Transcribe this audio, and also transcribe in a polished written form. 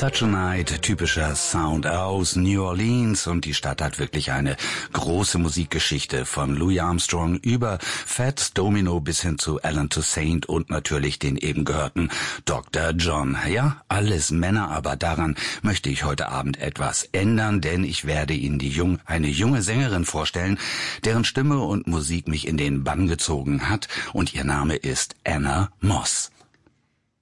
Such a Night, typischer Sound aus New Orleans, und die Stadt hat wirklich eine große Musikgeschichte von Louis Armstrong über Fats Domino bis hin zu Alan Toussaint und natürlich den eben gehörten Dr. John. Ja, alles Männer, aber daran möchte ich heute Abend etwas ändern, denn ich werde Ihnen eine junge Sängerin vorstellen, deren Stimme und Musik mich in den Bann gezogen hat, und ihr Name ist Anna Moss.